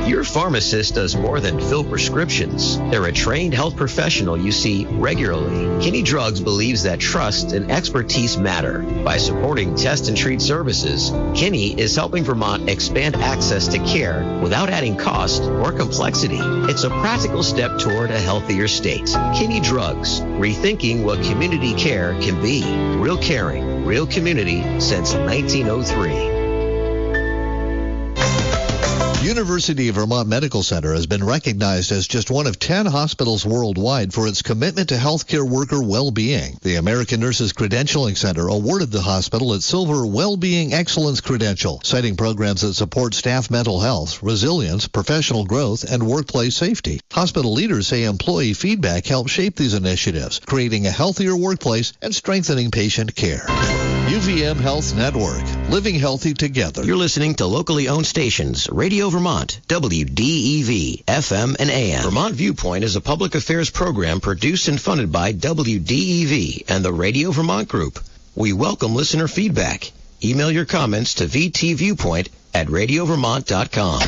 Your pharmacist does more than fill prescriptions. They're a trained health professional you see regularly. Kinney Drugs believes that trust and expertise matter. By supporting test and treat services, Kinney is helping Vermont expand access to care without adding cost or complexity. It's a practical step toward a healthier state. Kinney Drugs, rethinking what community care can be. Real caring, real community since 1903. University of Vermont Medical Center has been recognized as just one of 10 hospitals worldwide for its commitment to healthcare worker well-being. The American Nurses Credentialing Center awarded the hospital its Silver Well-Being Excellence Credential, citing programs that support staff mental health, resilience, professional growth, and workplace safety. Hospital leaders say employee feedback helps shape these initiatives, creating a healthier workplace and strengthening patient care. UVM Health Network, living healthy together. You're listening to locally owned stations, Radio Vermont, WDEV, FM and AM. Vermont Viewpoint is a public affairs program produced and funded by WDEV and the Radio Vermont Group. We welcome listener feedback. Email your comments to vtviewpoint@radiovermont.com.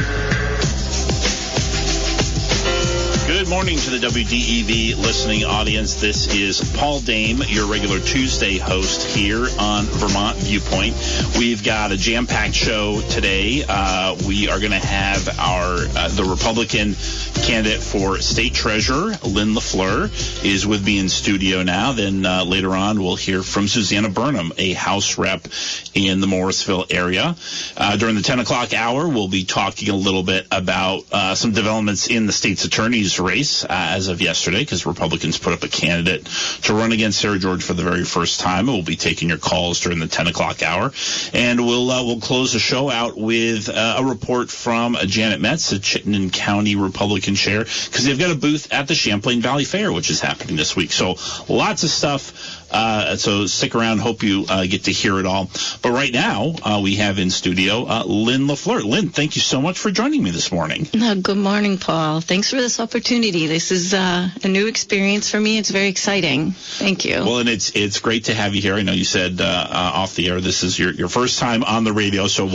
Good morning to the WDEV listening audience. This is Paul Dame, your regular Tuesday host here on Vermont Viewpoint. We've got a jam-packed show today. We are going to have the Republican candidate for state treasurer, Lynn LaFleur, is with me in studio now. Then later on, we'll hear from Susanna Burnham, a House rep in the Morrisville area. During the 10 o'clock hour, we'll be talking a little bit about some developments in the state's attorney's race as of yesterday, because Republicans put up a candidate to run against Sarah George for the very first time. We'll be taking your calls during the 10 o'clock hour. And we'll close the show out with a report from Janet Metz, the Chittenden County Republican chair, because they've got a booth at the Champlain Valley Fair, which is happening this week. So lots of stuff. So stick around. Hope you get to hear it all. But right now, we have in studio Lynn LaFleur. Lynn, thank you so much for joining me this morning. Good morning, Paul. Thanks for this opportunity. This is a new experience for me. It's very exciting. Thank you. Well, and it's great to have you here. I know you said off the air this is your first time on the radio, so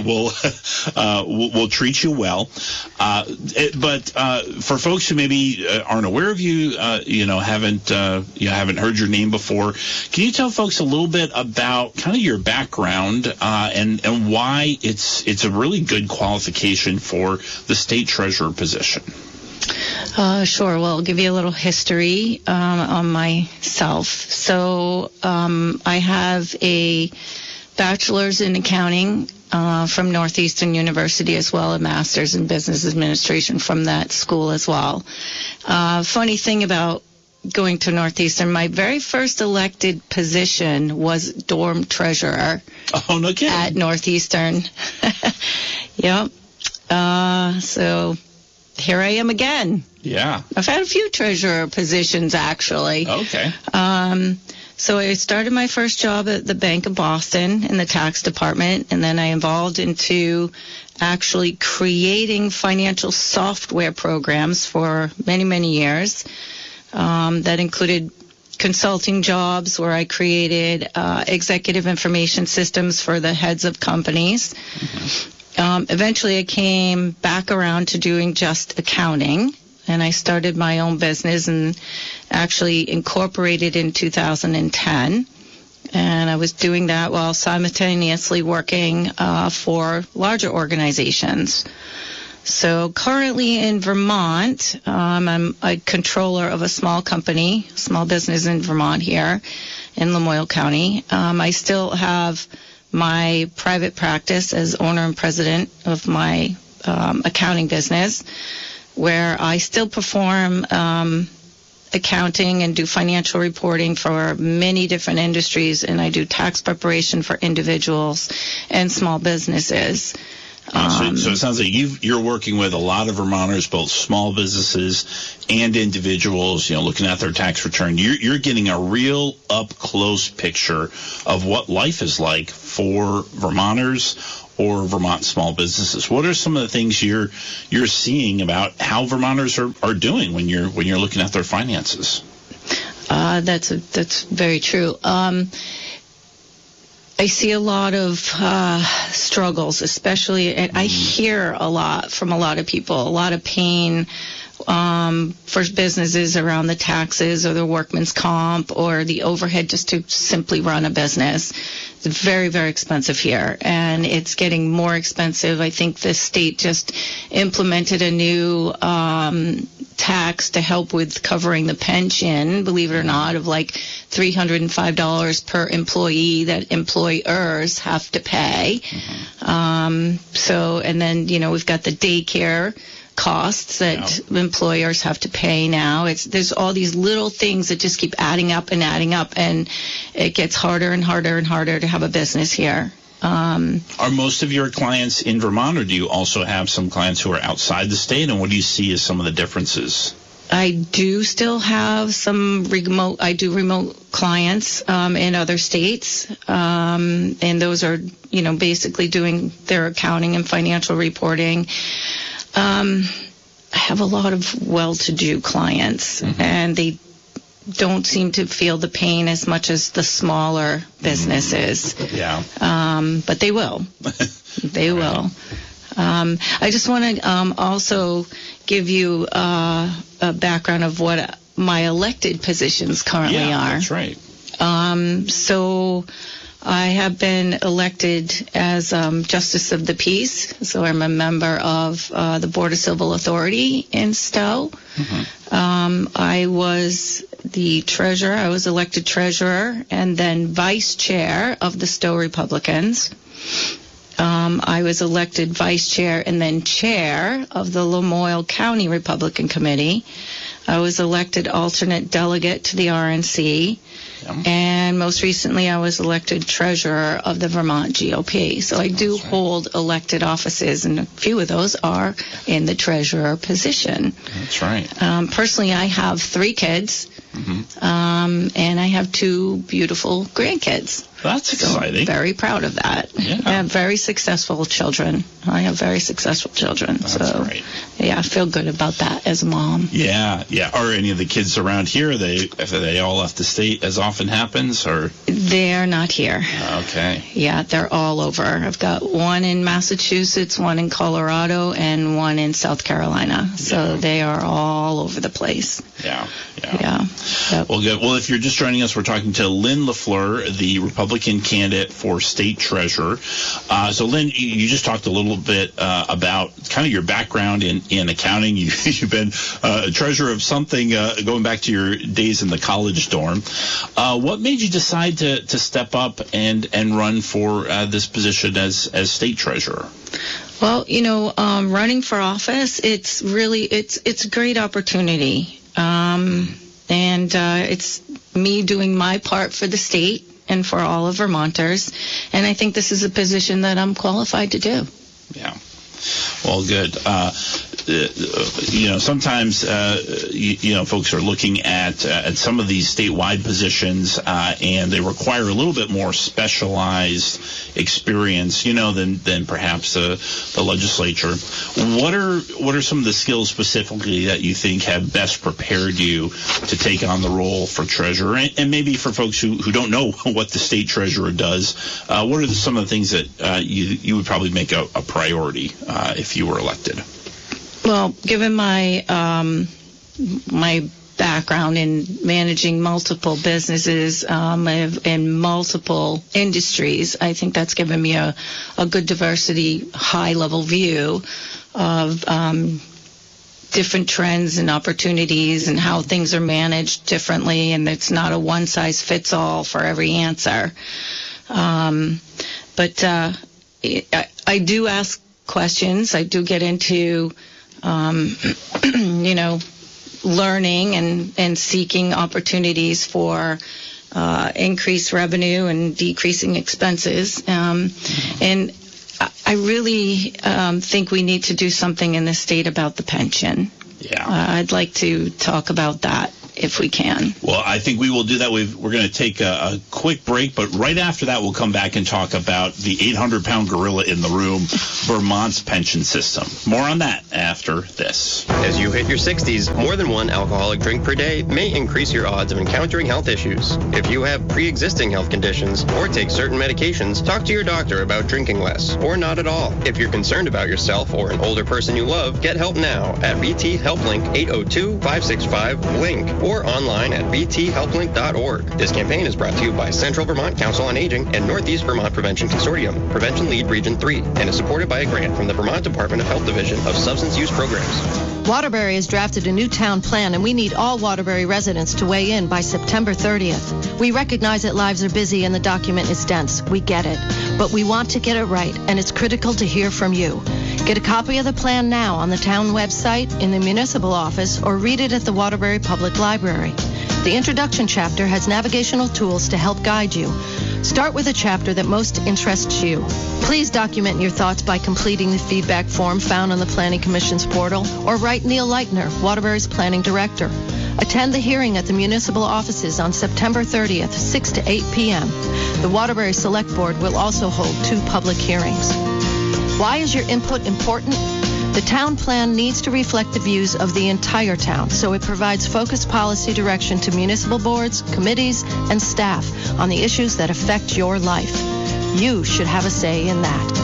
we'll treat you well. But for folks who maybe aren't aware of you, haven't heard your name before, can you tell folks a little bit about kind of your background and why it's a really good qualification for the state treasurer position? Sure. Well, I'll give you a little history on myself. So I have a bachelor's in accounting from Northeastern University, as well as a master's in business administration from that school as well. Funny thing about going to Northeastern, my very first elected position was dorm treasurer. Oh, no kidding. At Northeastern. Yep. So here I am again. Yeah. I've had a few treasurer positions, actually. Okay. So I started my first job at the Bank of Boston in the tax department, and then I evolved into actually creating financial software programs for many, many years. That included consulting jobs where I created executive information systems for the heads of companies. Mm-hmm. Eventually, I came back around to doing just accounting, and I started my own business and actually incorporated in 2010. And I was doing that while simultaneously working for larger organizations. So currently in Vermont, I'm a controller of a small company, small business in Vermont here in Lamoille County. I still have my private practice as owner and president of my accounting business, where I still perform accounting and do financial reporting for many different industries, and I do tax preparation for individuals and small businesses. So it sounds like you're working with a lot of Vermonters, both small businesses and individuals, looking at their tax return. You're getting a real up-close picture of what life is like for Vermonters or Vermont small businesses. What are some of the things you're seeing about how Vermonters are doing when you're looking at their finances? That's very true. I see a lot of struggles, especially, and I hear a lot from a lot of people, a lot of pain for businesses around the taxes or the workman's comp or the overhead just to simply run a business. It's very, very expensive here, and it's getting more expensive. I think the state just implemented a new tax to help with covering the pension, believe it or not, of like $305 per employee that employers have to pay. And then, we've got the daycare costs that employers have to pay now. There's all these little things that just keep adding up, and it gets harder and harder and harder to have a business here. Are most of your clients in Vermont, or do you also have some clients who are outside the state, and what do you see as some of the differences? I do still have some remote clients in other states, and those are, basically doing their accounting and financial reporting. I have a lot of well-to-do clients, and they don't seem to feel the pain as much as the smaller businesses. Yeah. But they will. They will. I just want to also give you a background of what my elected positions currently are. That's right. So I have been elected as Justice of the Peace, so I'm a member of the Board of Civil Authority in Stowe. I was the treasurer. I was elected treasurer and then vice chair of the Stowe Republicans. I was elected vice chair and then chair of the Lamoille County Republican Committee. I was elected alternate delegate to the RNC. And most recently, I was elected treasurer of the Vermont GOP. So I do hold elected offices, and a few of those are in the treasurer position. That's right. Personally, I have 3 kids, and I have 2 beautiful grandkids. That's exciting. So very proud of that. Yeah. I have very successful children. I have very successful children. That's so, right. Yeah, I feel good about that as a mom. Yeah. Are any of the kids around here? Are they all left the state, as often happens, or? They are not here. Okay. Yeah, they're all over. I've got one in Massachusetts, one in Colorado, and one in South Carolina. So they are all over the place. Yeah. Yep. Well, good. Well, if you're just joining us, we're talking to Lynn LaFleur, the Republican candidate for state treasurer. So, Lynn, you just talked a little bit about kind of your background in accounting. You've been treasurer of something going back to your days in the college dorm. What made you decide to step up and run for this position as state treasurer? Well, running for office, it's a great opportunity. And it's me doing my part for the state and for all of Vermonters. And I think this is a position that I'm qualified to do. Yeah. Well, good. Sometimes, folks are looking at some of these statewide positions, and they require a little bit more specialized experience, than perhaps the legislature. What are some of the skills specifically that you think have best prepared you to take on the role for treasurer? And maybe for folks who don't know what the state treasurer does, what are some of the things that you would probably make a priority if you were elected? Well, given my my background in managing multiple businesses in multiple industries, I think that's given me a good diversity, high-level view of different trends and opportunities and how things are managed differently, and it's not a one-size-fits-all for every answer. But I do ask questions. I do get into learning and seeking opportunities for increased revenue and decreasing expenses. And I really think we need to do something in the state about the pension. Yeah. I'd like to talk about that if we can. Well, I think we will do that. We're going to take a quick break, but right after that, we'll come back and talk about the 800-pound gorilla in the room, Vermont's pension system. More on that after this. As you hit your 60s, more than one alcoholic drink per day may increase your odds of encountering health issues. If you have pre-existing health conditions or take certain medications, talk to your doctor about drinking less or not at all. If you're concerned about yourself or an older person you love, get help now at VT HelpLink 802-565-LINK or online at vthelplink.org. This campaign is brought to you by Central Vermont Council on Aging and Northeast Vermont Prevention Consortium, Prevention Lead Region 3, and is supported by a grant from the Vermont Department of Health Division of Substance Use Programs. Waterbury has drafted a new town plan, and we need all Waterbury residents to weigh in by September 30th. We recognize that lives are busy and the document is dense. We get it. But we want to get it right, and it's critical to hear from you. Get a copy of the plan now on the town website, in the municipal office, or read it at the Waterbury Public Library. The introduction chapter has navigational tools to help guide you. Start with a chapter that most interests you. Please document your thoughts by completing the feedback form found on the Planning Commission's portal, or write Neil Leitner, Waterbury's Planning Director. Attend the hearing at the municipal offices on September 30th, 6 to 8 p.m. The Waterbury Select Board will also hold 2 public hearings. Why is your input important? The town plan needs to reflect the views of the entire town, so it provides focused policy direction to municipal boards, committees, and staff on the issues that affect your life. You should have a say in that.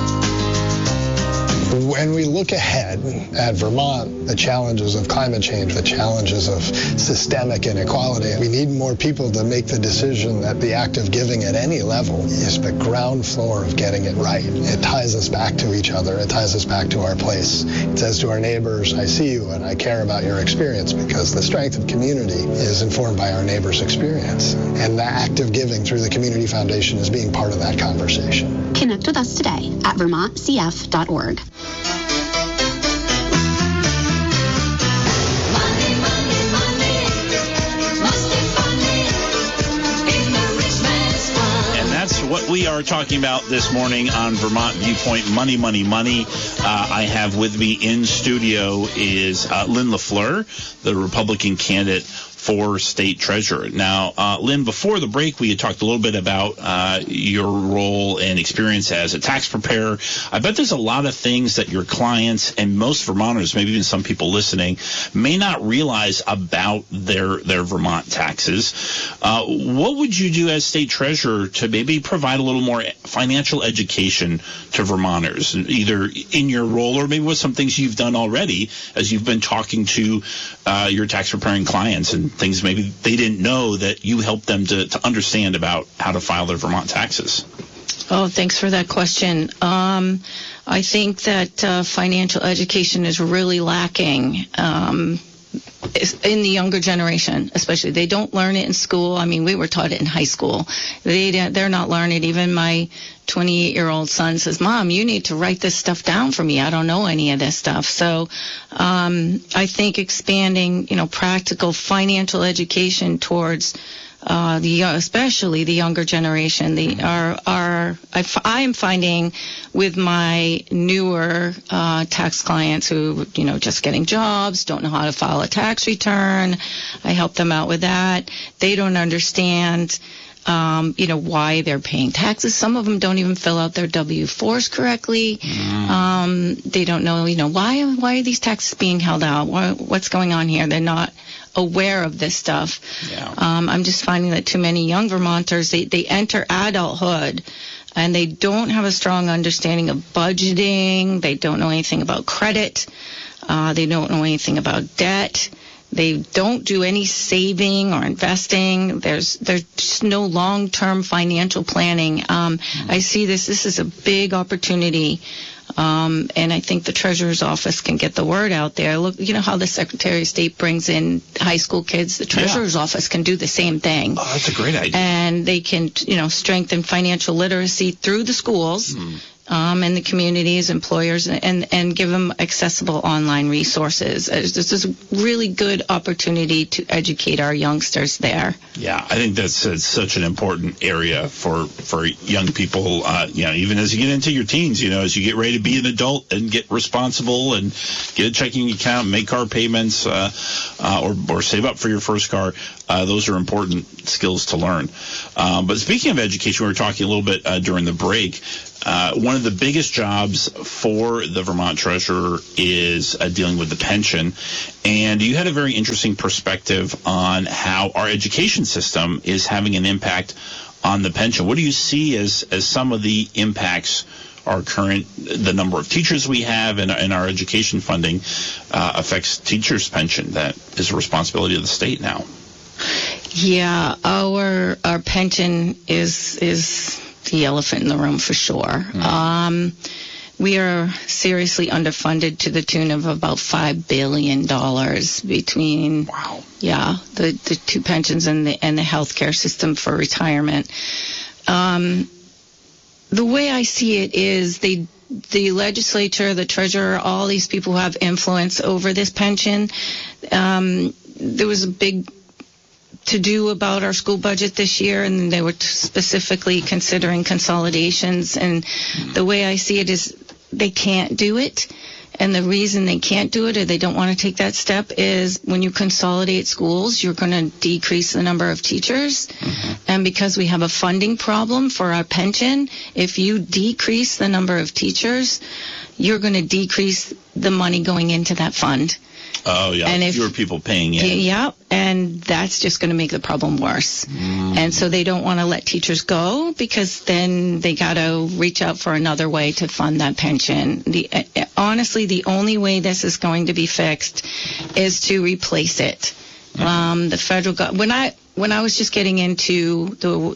When we look ahead at Vermont, the challenges of climate change, the challenges of systemic inequality, we need more people to make the decision that the act of giving at any level is the ground floor of getting it right. It ties us back to each other. It ties us back to our place. It says to our neighbors, I see you and I care about your experience, because the strength of community is informed by our neighbors' experience. And the act of giving through the Community Foundation is being part of that conversation. Connect with us today at vermontcf.org. What we are talking about this morning on Vermont Viewpoint, money, money, money. I have with me in studio is Lynn LaFleur, the Republican candidate for state treasurer. Now, Lynn, before the break, we had talked a little bit about your role and experience as a tax preparer. I bet there's a lot of things that your clients and most Vermonters, maybe even some people listening, may not realize about their Vermont taxes. What would you do as state treasurer to maybe provide a little more financial education to Vermonters, either in your role or maybe with some things you've done already as you've been talking to your tax preparing clients and things maybe they didn't know that you helped them to understand about how to file their Vermont taxes? Oh, thanks for that question. I think that financial education is really lacking in the younger generation, especially. They don't learn it in school. I mean, we were taught it in high school. They're not learning it. Even my 28-year-old son says, Mom, you need to write this stuff down for me. I don't know any of this stuff. So I think expanding, practical financial education towards especially the younger generation. I am finding with my newer tax clients who, just getting jobs, don't know how to file a tax return. I help them out with that. They don't understand why they're paying taxes. Some of them don't even fill out their W-4s correctly. They don't know, why are these taxes being held out? What's going on here? They're not aware of this stuff. Yeah. I'm just finding that too many young Vermonters, they enter adulthood and they don't have a strong understanding of budgeting. They don't know anything about credit. They don't know anything about debt. They don't do any saving or investing. There's just no long-term financial planning. I see this is a big opportunity. And I think the Treasurer's Office can get the word out there. Look, how the Secretary of State brings in high school kids. The Treasurer's Office can do the same thing. Oh, that's a great idea. And they can, strengthen financial literacy through the schools. and the communities, employers, and give them accessible online resources. This is a really good opportunity to educate our youngsters there. Yeah, I think that's such an important area for young people, even as you get into your teens, as you get ready to be an adult and get responsible and get a checking account, make car payments, or save up for your first car. Those are important skills to learn. But speaking of education, we were talking a little bit during the break. One of the biggest jobs for the Vermont Treasurer is dealing with the pension. And you had a very interesting perspective on how our education system is having an impact on the pension. What do you see as some of the impacts the number of teachers we have and our education funding affects teachers' pension? That is a responsibility of the state now. Yeah, our pension is the elephant in the room for sure. Mm-hmm. We are seriously underfunded to the tune of about $5 billion between the two pensions and the healthcare system for retirement. The way I see it is the legislature, the treasurer, all these people who have influence over this pension. There was a big to-do about our school budget this year, and they were specifically considering consolidations. And the way I see it is they can't do it. And the reason they can't do it or they don't want to take that step is when you consolidate schools, you're going to decrease the number of teachers. Mm-hmm. And because we have a funding problem for our pension, if you decrease the number of teachers, you're going to decrease the money going into that fund. Oh, yeah, and fewer people paying in. Yeah, and that's just going to make the problem worse. And so they don't want to let teachers go because then they got to reach out for another way to fund that pension. Honestly, the only way this is going to be fixed is to replace it. The federal government, when I was just getting into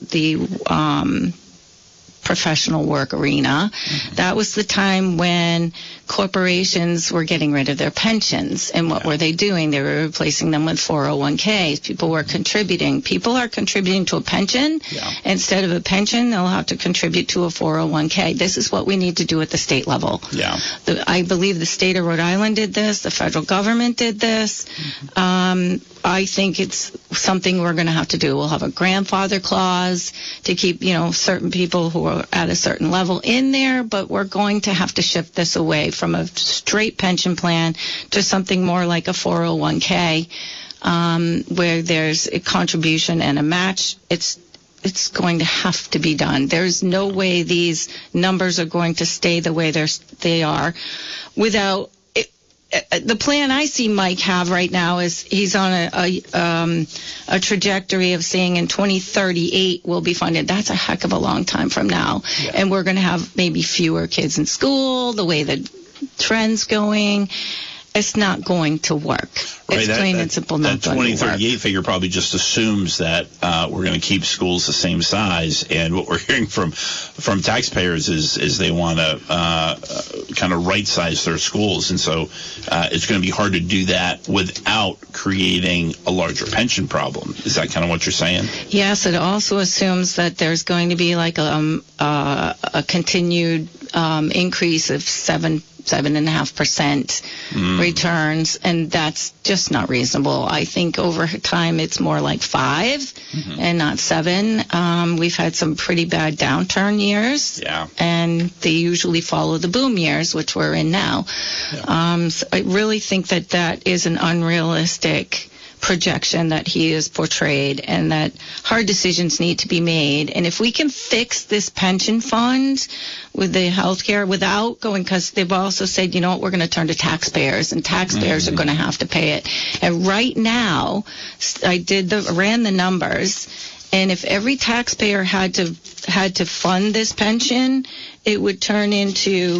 the professional work arena, that was the time when corporations were getting rid of their pensions. And what were they doing? They were replacing them with 401ks. People were contributing. People are contributing to a pension. Instead of a pension, they'll have to contribute to a 401k. This is what we need to do at the state level. I believe the state of Rhode Island did this. The federal government did this. I think it's something we're going to have to do. We'll have a grandfather clause to keep, certain people who are at a certain level in there, but we're going to have to shift this away from a straight pension plan to something more like a 401k, where there's a contribution and a match. It's going to have to be done. There's no way these numbers are going to stay the way they are without. The plan I see Mike have right now is he's on a trajectory of saying in 2038 we'll be funded. That's a heck of a long time from now. And we're going to have maybe fewer kids in school, the way the trend's going. It's not going to work. It's plain and simple not going to work. That 2038 figure probably just assumes that we're going to keep schools the same size. And what we're hearing from taxpayers is they want to kind of right-size their schools. And so it's going to be hard to do that without creating a larger pension problem. Is that kind of what you're saying? Yes, it also assumes that there's going to be like a continued increase of 7.5% returns, and that's just not reasonable. I think over time it's more like 5 and not 7. We've had some pretty bad downturn years, and they usually follow the boom years, which we're in now. So I really think that is an unrealistic projection that he has portrayed, and that hard decisions need to be made. And if we can fix this pension fund with the health care without going, because they've also said, we're going to turn to taxpayers, and taxpayers are going to have to pay it. And right now, I ran the numbers, and if every taxpayer had to fund this pension, it would turn into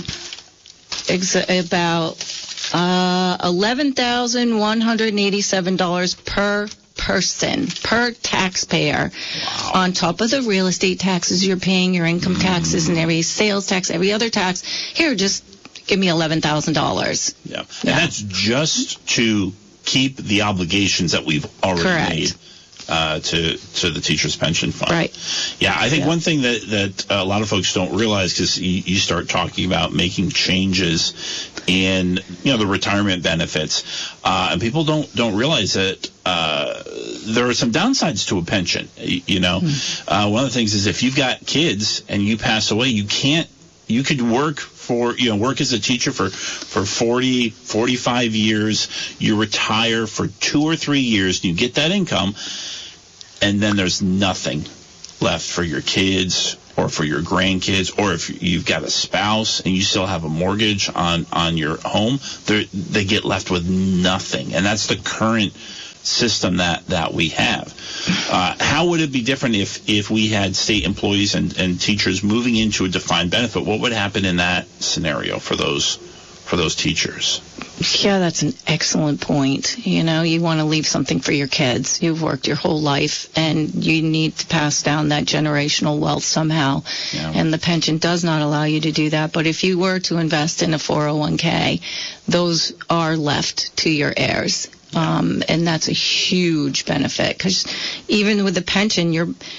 about $11,187 per person, per taxpayer, on top of the real estate taxes you're paying, your income taxes, and every sales tax, every other tax. Here, just give me $11,000. And that's just to keep the obligations that we've already made to the teacher's pension fund. Right. Yeah, I think one thing that a lot of folks don't realize, because you start talking about making changes in the retirement benefits, and people don't realize that there are some downsides to a pension. One of the things is if you've got kids and you pass away, you could work as a teacher for 40, 45 years. You retire for 2 or 3 years, and you get that income, and then there's nothing left for your kids or for your grandkids, or if you've got a spouse and you still have a mortgage on your home, they get left with nothing. And that's the current system that we have. How would it be different if we had state employees and teachers moving into a defined benefit? What would happen in that scenario for those teachers? Yeah, that's an excellent point. You want to leave something for your kids. You've worked your whole life, and you need to pass down that generational wealth somehow. Yeah. And the pension does not allow you to do that. But if you were to invest in a 401k, those are left to your heirs. And that's a huge benefit, because even with the pension,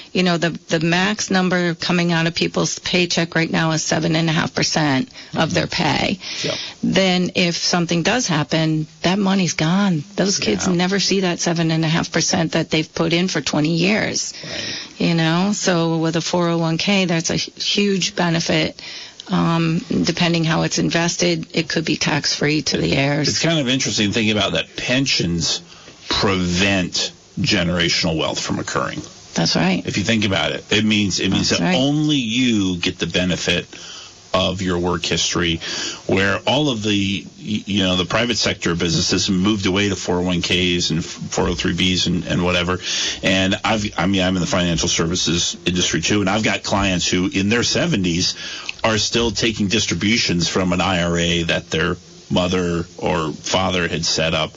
the max number coming out of people's paycheck right now is 7.5% of their pay. Yep. Then if something does happen, that money's gone. Those kids never see that 7.5% that they've put in for 20 years. Right. So with a 401k, that's a huge benefit. Depending how it's invested, it could be tax-free to the heirs. It's kind of interesting thinking about that pensions prevent generational wealth from occurring. That's right. If you think about it, it means that only you get the benefit of your work history, where all of the private sector businesses moved away to 401ks and 403bs and whatever. And I'm in the financial services industry too, and I've got clients who in their 70s are still taking distributions from an IRA that their mother or father had set up,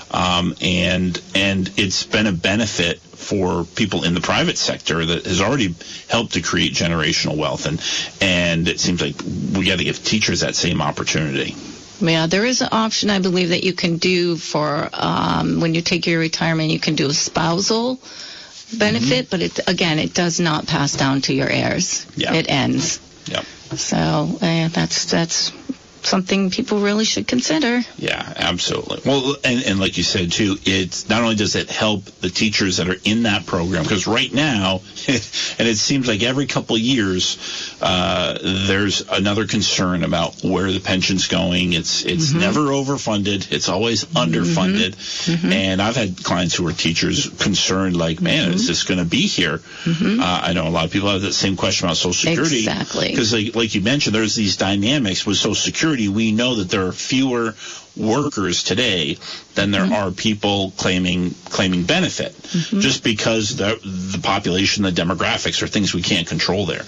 and it's been a benefit for people in the private sector that has already helped to create generational wealth, and it seems like we got to give teachers that same opportunity. Yeah, there is an option, I believe, that you can do for when you take your retirement. You can do a spousal benefit, but it does not pass down to your heirs. Yeah. It ends. Yep. So that's something people really should consider. Yeah, absolutely. Well, and like you said, too, it's not only does it help the teachers that are in that program, because right now, and it seems like every couple of years, there's another concern about where the pension's going. It's never overfunded. It's always underfunded. Mm-hmm. And I've had clients who are teachers concerned, like, man, is this going to be here? Mm-hmm. I know a lot of people have that same question about Social Security. Exactly. Because like you mentioned, there's these dynamics with Social Security. We know that there are fewer workers today than there are people claiming benefit, just because the population, the demographics are things we can't control there.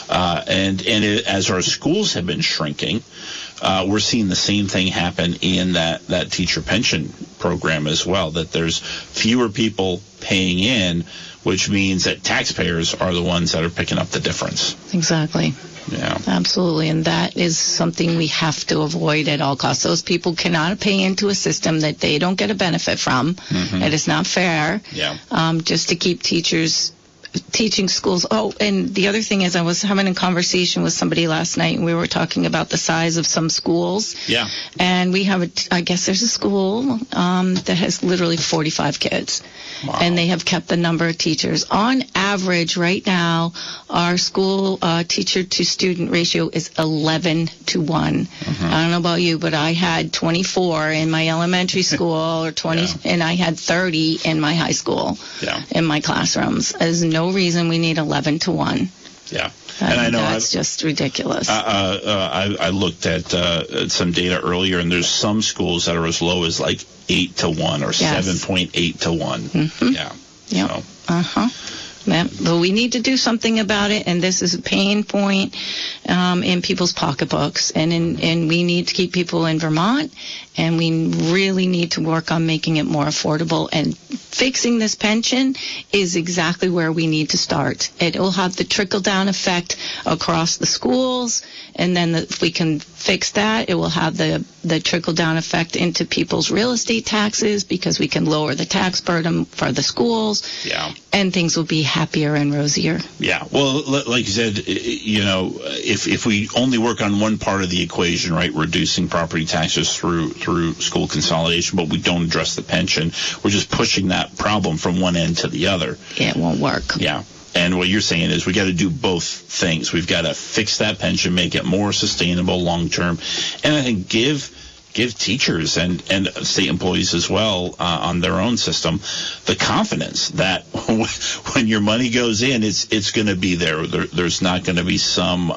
As our schools have been shrinking, we're seeing the same thing happen in that teacher pension program as well, that there's fewer people paying in, which means that taxpayers are the ones that are picking up the difference. Exactly. Yeah. Absolutely. And that is something we have to avoid at all costs. Those people cannot pay into a system that they don't get a benefit from. It is not fair. Yeah. Just to keep teaching schools. Oh, and the other thing is, I was having a conversation with somebody last night, and we were talking about the size of some schools. Yeah. And we have I guess there's a school that has literally 45 kids. Wow. And they have kept the number of teachers. On average, right now, our school teacher-to-student ratio is 11-1. I don't know about you, but I had 24 in my elementary school, or 20, and I had 30 in my high school, in my classrooms. There's no reason we need 11-1. Yeah. And I know that's just ridiculous. I looked at some data earlier, and there's some schools that are as low as like 8-1 or 7.8-1. Yeah. Yep. So. But we need to do something about it, and this is a pain point in people's pocketbooks, and we need to keep people in Vermont, and we really need to work on making it more affordable. And fixing this pension is exactly where we need to start. It will have the trickle-down effect across the schools, and then if we can fix that, it will have the trickle-down effect into people's real estate taxes, because we can lower the tax burden for the schools, and things will be happier and rosier. Yeah, well, like you said, if we only work on one part of the equation, right, reducing property taxes through school consolidation, but we don't address the pension, we're just pushing that problem from one end to the other. It won't work. Yeah. And what you're saying is we got to do both things. We've got to fix that pension, make it more sustainable long term, and I think give teachers and state employees as well on their own system the confidence that when your money goes in, it's going to be there. There's not going to be some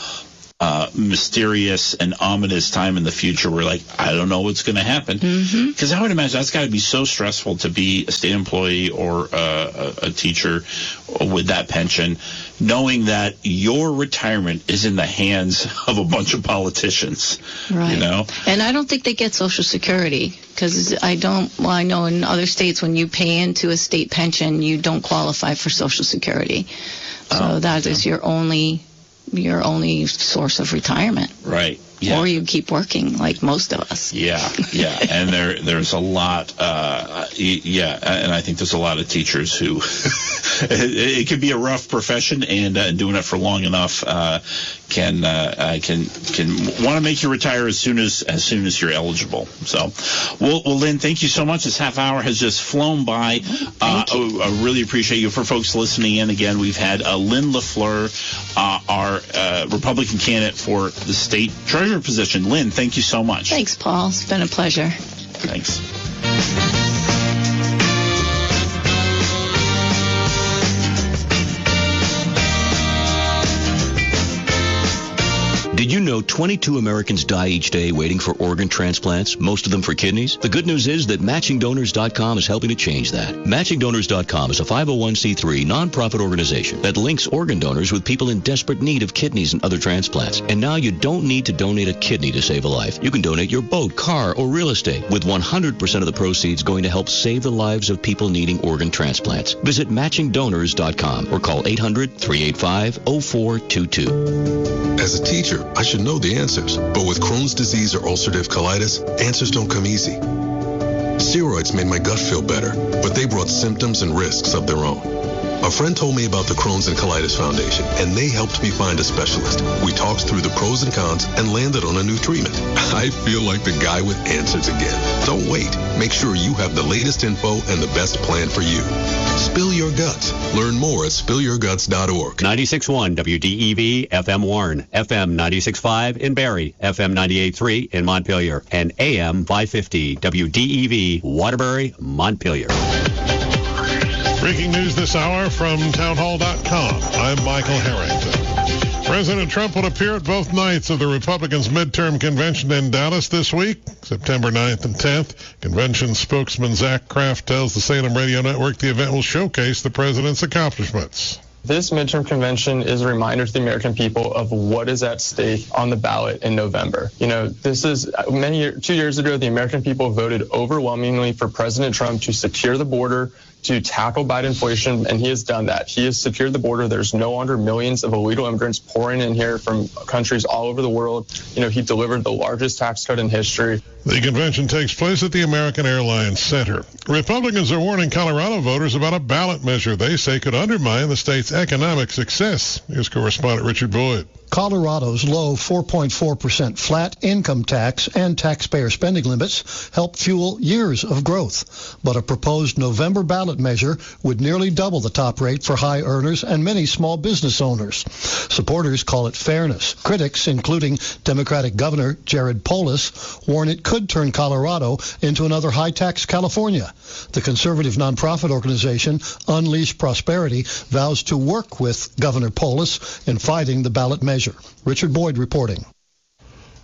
mysterious and ominous time in the future where, like, I don't know what's going to happen. Because I would imagine that's got to be so stressful to be a state employee or a teacher with that pension, knowing that your retirement is in the hands of a bunch of politicians. Right. You know? And I don't think they get Social Security, because I know in other states when you pay into a state pension, you don't qualify for Social Security. So that is your only source of retirement. Right. Yeah. Or you keep working like most of us. Yeah. And there's a lot, and I think there's a lot of teachers who, it can be a rough profession, and doing it for long enough can want to make you retire as soon as you're eligible. So, well, Lynn, thank you so much. This half hour has just flown by. I really appreciate you. For folks listening in, again, we've had Lynn LaFleur, our Republican candidate for the state treasurer position. Lynn, thank you so much. Thanks, Paul. It's been a pleasure. Thanks. Did you know 22 Americans die each day waiting for organ transplants, most of them for kidneys? The good news is that MatchingDonors.com is helping to change that. MatchingDonors.com is a 501c3 nonprofit organization that links organ donors with people in desperate need of kidneys and other transplants. And now you don't need to donate a kidney to save a life. You can donate your boat, car, or real estate, with 100% of the proceeds going to help save the lives of people needing organ transplants. Visit MatchingDonors.com or call 800-385-0422. As a teacher, I should know the answers, but with Crohn's disease or ulcerative colitis, answers don't come easy. Steroids made my gut feel better, but they brought symptoms and risks of their own. A friend told me about the Crohn's and Colitis Foundation, and they helped me find a specialist. We talked through the pros and cons and landed on a new treatment. I feel like the guy with answers again. Don't wait. Make sure you have the latest info and the best plan for you. Spill your guts. Learn more at spillyourguts.org. 96.1 WDEV FM Warren, FM 96.5 in Barrie, FM 98.3 in Montpelier, and AM 550 WDEV Waterbury, Montpelier. Breaking news this hour from townhall.com. I'm Michael Harrington. President Trump will appear at both nights of the Republicans' midterm convention in Dallas this week, September 9th and 10th. Convention spokesman Zach Kraft tells the Salem Radio Network the event will showcase the president's accomplishments. This midterm convention is a reminder to the American people of what is at stake on the ballot in November. You know, this is 2 years ago, the American people voted overwhelmingly for President Trump to secure the border, to tackle Biden inflation, and he has done that. He has secured the border. There's no longer millions of illegal immigrants pouring in here from countries all over the world. You know, he delivered the largest tax cut in history. The convention takes place at the American Airlines Center. Republicans are warning Colorado voters about a ballot measure they say could undermine the state's economic success. Here's correspondent Richard Boyd. Colorado's low 4.4% flat income tax and taxpayer spending limits help fuel years of growth. But a proposed November ballot measure would nearly double the top rate for high earners and many small business owners. Supporters call it fairness. Critics, including Democratic Governor Jared Polis, warn it could turn Colorado into another high-tax California. The conservative nonprofit organization Unleash Prosperity vows to work with Governor Polis in fighting the ballot measure. Richard Boyd reporting.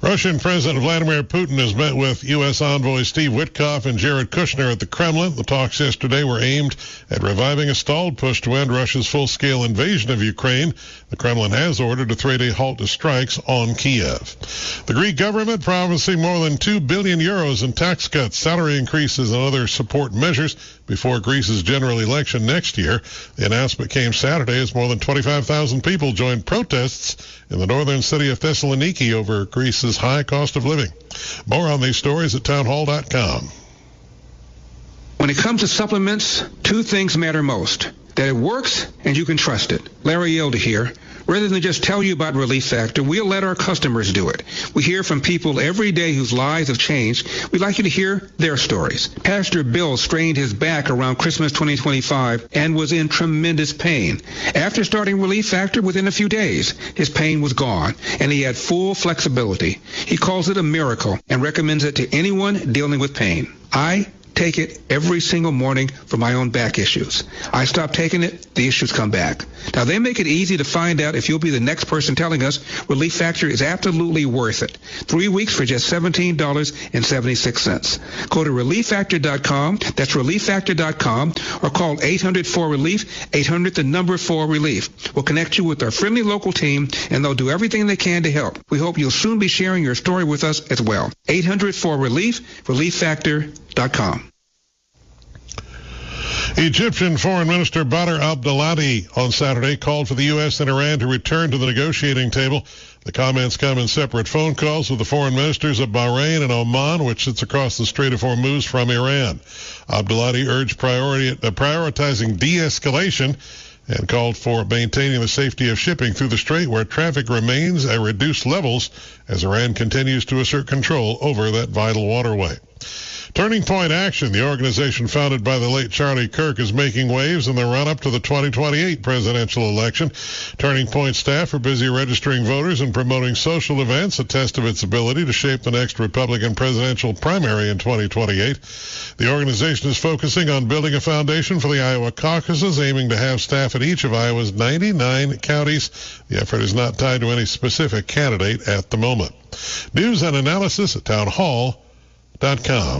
Russian President Vladimir Putin has met with U.S. envoy Steve Witkoff and Jared Kushner at the Kremlin. The talks yesterday were aimed at reviving a stalled push to end Russia's full-scale invasion of Ukraine. The Kremlin has ordered a 3-day halt to strikes on Kiev. The Greek government promising more than 2 billion euros in tax cuts, salary increases, and other support measures before Greece's general election next year. The announcement came Saturday as more than 25,000 people joined protests in the northern city of Thessaloniki over Greece's high cost of living. More on these stories at townhall.com. When it comes to supplements, two things matter most: that it works and you can trust it. Larry Yelda here. Rather than just tell you about Relief Factor, we'll let our customers do it. We hear from people every day whose lives have changed. We'd like you to hear their stories. Pastor Bill strained his back around Christmas 2025 and was in tremendous pain. After starting Relief Factor, within a few days, his pain was gone, and he had full flexibility. He calls it a miracle and recommends it to anyone dealing with pain. I take it every single morning for my own back issues. I stop taking it, the issues come back. Now, they make it easy to find out if you'll be the next person telling us Relief Factor is absolutely worth it. 3 weeks for just $17.76. Go to ReliefFactor.com, that's ReliefFactor.com, or call 800-4RELIEF, 800-4RELIEF. We'll connect you with our friendly local team, and they'll do everything they can to help. We hope you'll soon be sharing your story with us as well. 800-4RELIEF, ReliefFactor.com. Egyptian Foreign Minister Badr Abdulati on Saturday called for the U.S. and Iran to return to the negotiating table. The comments come in separate phone calls with the foreign ministers of Bahrain and Oman, which sits across the Strait of Hormuz from Iran. Abdulati urged prioritizing de-escalation and called for maintaining the safety of shipping through the strait, where traffic remains at reduced levels as Iran continues to assert control over that vital waterway. Turning Point Action, the organization founded by the late Charlie Kirk, is making waves in the run-up to the 2028 presidential election. Turning Point staff are busy registering voters and promoting social events, a test of its ability to shape the next Republican presidential primary in 2028. The organization is focusing on building a foundation for the Iowa caucuses, aiming to have staff at each of Iowa's 99 counties. The effort is not tied to any specific candidate at the moment. News and analysis at townhall.com.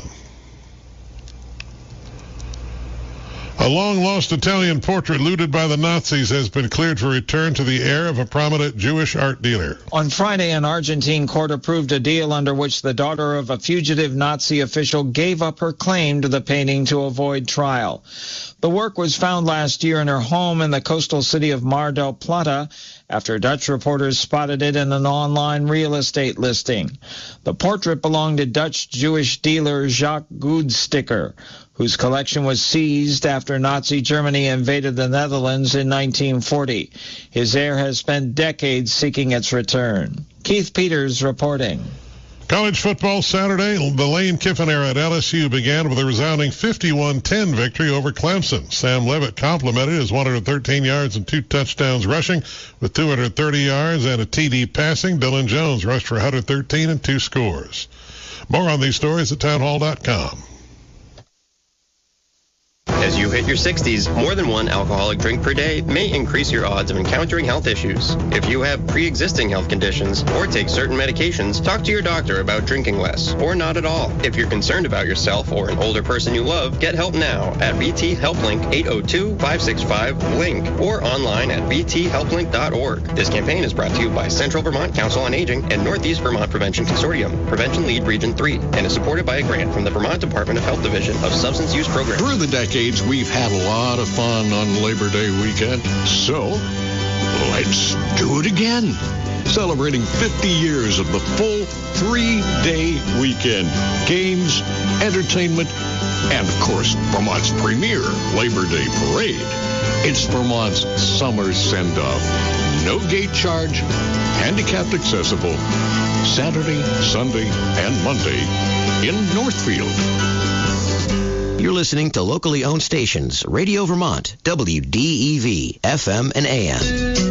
A long-lost Italian portrait looted by the Nazis has been cleared for return to the heir of a prominent Jewish art dealer. On Friday, an Argentine court approved a deal under which the daughter of a fugitive Nazi official gave up her claim to the painting to avoid trial. The work was found last year in her home in the coastal city of Mar del Plata after Dutch reporters spotted it in an online real estate listing. The portrait belonged to Dutch Jewish dealer Jacques Goudsticker, whose collection was seized after Nazi Germany invaded the Netherlands in 1940. His heir has spent decades seeking its return. Keith Peters reporting. College football Saturday, the Lane Kiffin era at LSU began with a resounding 51-10 victory over Clemson. Sam Levitt complimented his 113 yards and 2 touchdowns rushing with 230 yards and a TD passing. Dylan Jones rushed for 113 and 2 scores. More on these stories at townhall.com. As you hit your 60s, more than one alcoholic drink per day may increase your odds of encountering health issues. If you have pre-existing health conditions or take certain medications, talk to your doctor about drinking less or not at all. If you're concerned about yourself or an older person you love, get help now at VT HelpLink 802-565-LINK or online at vthelplink.org. This campaign is brought to you by Central Vermont Council on Aging and Northeast Vermont Prevention Consortium, Prevention Lead Region 3, and is supported by a grant from the Vermont Department of Health Division of Substance Use Programs. Through the decades, we've had a lot of fun on Labor Day weekend, so let's do it again. Celebrating 50 years of the full 3-day weekend. Games, entertainment, and of course, Vermont's premier Labor Day parade. It's Vermont's summer send-off. No gate charge, handicapped accessible, Saturday, Sunday, and Monday in Northfield. You're listening to locally owned stations, Radio Vermont, WDEV, FM and AM.